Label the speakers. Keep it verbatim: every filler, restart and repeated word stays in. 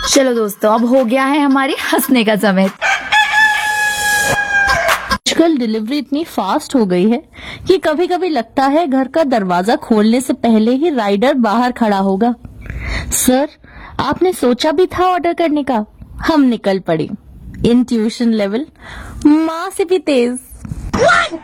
Speaker 1: चलो दोस्तों, अब हो गया है हमारी हंसने का समय।
Speaker 2: आजकल डिलीवरी इतनी फास्ट हो गई है कि कभी कभी लगता है घर का दरवाजा खोलने से पहले ही राइडर बाहर खड़ा होगा। सर, आपने सोचा भी था ऑर्डर करने का? हम निकल पड़े। इंट्यूशन लेवल माँ से भी तेज।